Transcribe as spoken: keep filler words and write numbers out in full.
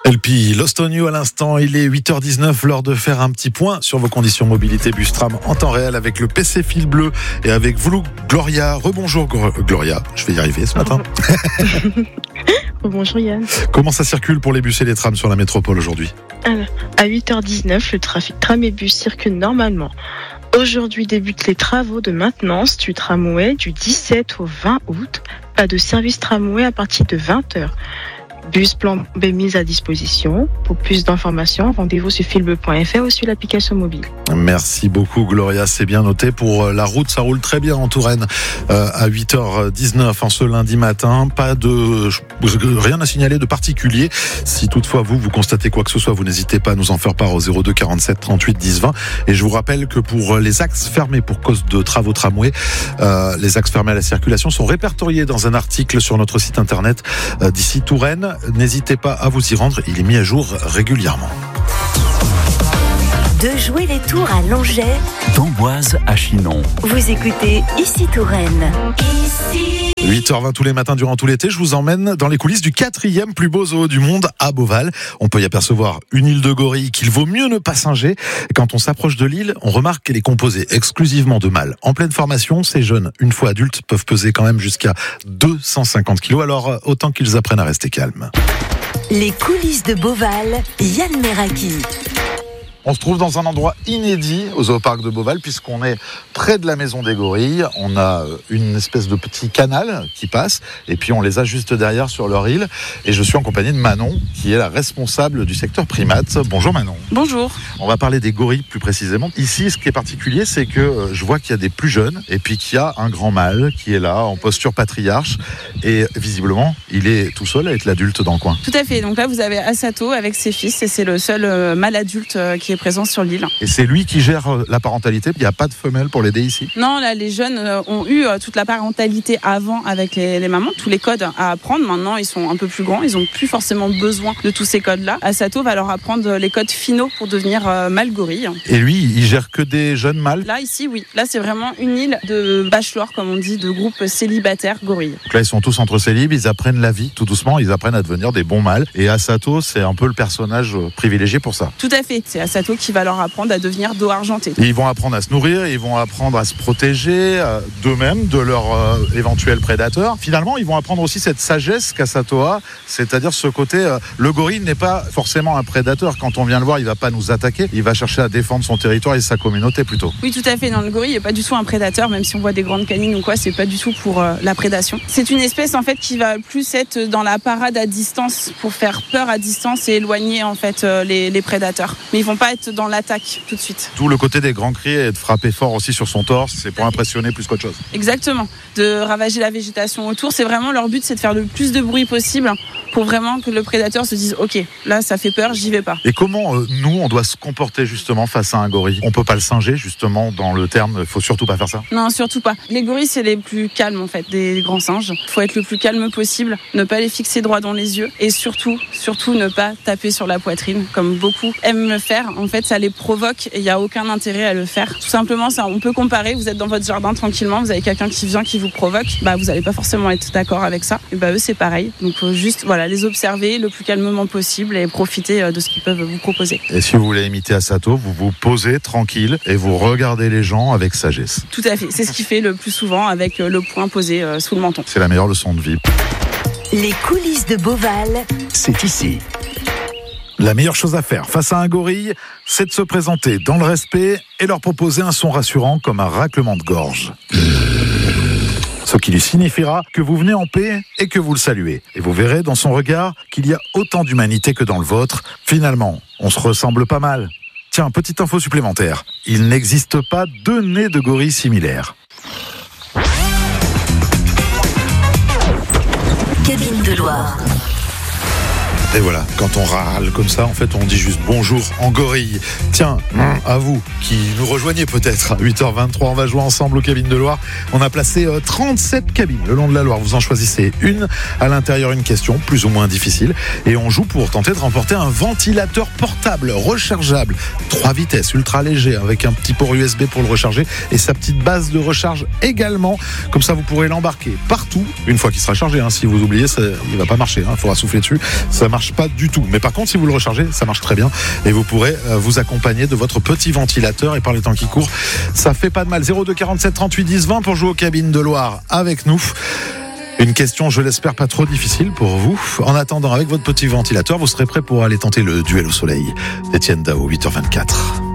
L P, Lost on You à l'instant, il est huit heures dix-neuf, l'heure de faire un petit point sur vos conditions mobilité bus tram en temps réel avec le P C Fil Bleu et avec vous, Gloria. Rebonjour Gloria, je vais y arriver ce matin. Bonjour Yann. Comment ça circule pour les bus et les trams sur la métropole aujourd'hui ? Alors, à huit heures dix-neuf, le trafic tram et bus circule normalement. Aujourd'hui débutent les travaux de maintenance du tramway du dix-sept au vingt août. Pas de service tramway à partir de vingt heures. Bus plan B mis à disposition. Pour plus d'informations, rendez-vous sur filbleu point f r ou sur l'application mobile. Merci beaucoup Gloria, c'est bien noté. Pour la route, ça roule très bien en Touraine euh, à huit heures dix-neuf en ce lundi matin. Pas de rien à signaler de particulier. Si toutefois vous, vous constatez quoi que ce soit, vous n'hésitez pas à nous en faire part au zéro deux quarante-sept trente-huit dix vingt. Et je vous rappelle que pour les axes fermés pour cause de travaux tramway, euh, les axes fermés à la circulation sont répertoriés dans un article sur notre site internet euh, d'ici Touraine. N'hésitez pas à vous y rendre, il est mis à jour régulièrement. De jouer les tours à Langeais, d'Amboise à Chinon. Vous écoutez Ici Touraine. Ici. huit heures vingt tous les matins durant tout l'été, je vous emmène dans les coulisses du quatrième plus beau zoo du monde à Beauval. On peut y apercevoir une île de gorilles qu'il vaut mieux ne pas singer. Quand on s'approche de l'île, on remarque qu'elle est composée exclusivement de mâles. En pleine formation, ces jeunes, une fois adultes, peuvent peser quand même jusqu'à deux cent cinquante kilos, alors autant qu'ils apprennent à rester calmes. Les coulisses de Beauval, Yann Meraki. On se trouve dans un endroit inédit au zooparc de Beauval puisqu'on est près de la maison des gorilles. On a une espèce de petit canal qui passe et puis on les a juste derrière sur leur île. Et je suis en compagnie de Manon qui est la responsable du secteur primates. Bonjour Manon. Bonjour. On va parler des gorilles plus précisément. Ici, ce qui est particulier, c'est que je vois qu'il y a des plus jeunes et puis qu'il y a un grand mâle qui est là en posture patriarche. Et visiblement, il est tout seul à être l'adulte dans le coin. Tout à fait. Donc là, vous avez Asato avec ses fils et c'est le seul mâle adulte qui est présent sur l'île. Et c'est lui qui gère la parentalité, il n'y a pas de femelle pour l'aider ici ? Non, là les jeunes ont eu toute la parentalité avant avec les, les mamans, tous les codes à apprendre. Maintenant ils sont un peu plus grands, ils n'ont plus forcément besoin de tous ces codes-là. Asato va leur apprendre les codes finaux pour devenir mâle gorille. Et lui, il gère que des jeunes mâles ? Là ici, oui. Là c'est vraiment une île de bachelor, comme on dit, de groupe célibataire gorille. Donc là ils sont tous entre célibes, ils apprennent la vie tout doucement, ils apprennent à devenir des bons mâles. Et Asato, c'est un peu le personnage privilégié pour ça. Tout à fait, c'est Asato qui va leur apprendre à devenir dos argenté. Et ils vont apprendre à se nourrir, ils vont apprendre à se protéger euh, d'eux-mêmes, de leurs euh, éventuels prédateurs. Finalement, ils vont apprendre aussi cette sagesse qu'Asato a, c'est-à-dire ce côté, euh, le gorille n'est pas forcément un prédateur. Quand on vient le voir, il va pas nous attaquer, il va chercher à défendre son territoire et sa communauté plutôt. Oui, tout à fait. Non, le gorille n'est pas du tout un prédateur, même si on voit des grandes canines ou quoi, c'est pas du tout pour euh, la prédation. C'est une espèce en fait qui va plus être dans la parade à distance pour faire peur à distance et éloigner en fait euh, les, les prédateurs. Mais ils vont pas être dans l'attaque tout de suite. Tout le côté des grands cris et de frapper fort aussi sur son torse, c'est pour impressionner plus qu'autre chose. Exactement, de ravager la végétation autour, c'est vraiment leur but, c'est de faire le plus de bruit possible pour vraiment que le prédateur se dise ok, là ça fait peur, j'y vais pas. Et comment euh, nous on doit se comporter justement face à un gorille ? On peut pas le singer justement dans le terme, il faut surtout pas faire ça ? Non, surtout pas. Les gorilles c'est les plus calmes en fait des grands singes. Il faut être le plus calme possible, ne pas les fixer droit dans les yeux et surtout, surtout ne pas taper sur la poitrine comme beaucoup aiment le faire. En fait ça les provoque et il n'y a aucun intérêt à le faire. Tout simplement, ça, on peut comparer, vous êtes dans votre jardin tranquillement, vous avez quelqu'un qui vient, qui vous provoque, bah, vous n'allez pas forcément être d'accord avec ça. Et bah, eux, c'est pareil. Donc, faut juste voilà, les observer le plus calmement possible et profiter de ce qu'ils peuvent vous proposer. Et si vous voulez imiter Asato, vous vous posez tranquille et vous regardez les gens avec sagesse. Tout à fait. C'est ce qu'il fait le plus souvent avec le poing posé sous le menton. C'est la meilleure leçon de vie. Les coulisses de Beauval, c'est ici. La meilleure chose à faire face à un gorille, c'est de se présenter dans le respect et leur proposer un son rassurant comme un raclement de gorge. Ce qui lui signifiera que vous venez en paix et que vous le saluez. Et vous verrez dans son regard qu'il y a autant d'humanité que dans le vôtre. Finalement, on se ressemble pas mal. Tiens, petite info supplémentaire. Il n'existe pas deux nez de gorille similaires. Cabine de Loire. Et voilà, quand on râle comme ça, en fait, on dit juste bonjour en gorille. Tiens, à vous qui nous rejoignez peut-être à huit heures vingt-trois, on va jouer ensemble aux cabines de Loire. On a placé trente-sept cabines le long de la Loire. Vous en choisissez une, à l'intérieur une question, plus ou moins difficile. Et on joue pour tenter de remporter un ventilateur portable, rechargeable, trois vitesses, ultra léger, avec un petit port U S B pour le recharger et sa petite base de recharge également. Comme ça, vous pourrez l'embarquer partout, une fois qu'il sera chargé. Hein. Si vous oubliez, ça, il va pas marcher. Il hein. faudra souffler dessus. Ça marche marche pas du tout. Mais par contre, si vous le rechargez, ça marche très bien. Et vous pourrez euh, vous accompagner de votre petit ventilateur. Et par les temps qui courent, ça fait pas de mal. zéro deux quarante-sept trente-huit dix vingt pour jouer aux cabines de Loire avec nous. Une question, je l'espère, pas trop difficile pour vous. En attendant, avec votre petit ventilateur, vous serez prêt pour aller tenter le duel au soleil d'Étienne Dao, huit heures vingt-quatre.